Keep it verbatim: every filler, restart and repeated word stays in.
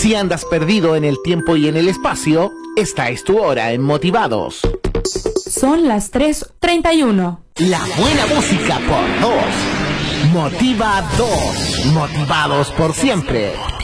Si andas perdido en el tiempo y en el espacio, esta es tu hora en Motivados. Son las tres treinta y uno. La buena música por dos. Motiva dos. Motivados por siempre.